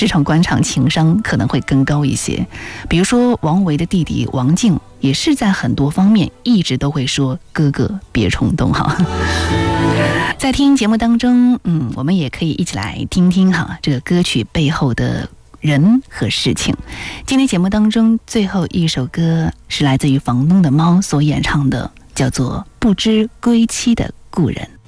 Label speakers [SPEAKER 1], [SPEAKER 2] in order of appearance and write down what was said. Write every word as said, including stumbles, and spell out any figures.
[SPEAKER 1] 职场官场情商可能会更高一些。比如说王维的弟弟王静也是在很多方面一直都会说哥哥别冲动哈。在听节目当中，嗯，我们也可以一起来听听哈这个歌曲背后的人和事情。今天节目当中最后一首歌是来自于房东的猫所演唱的，叫做《不知归期的故人》。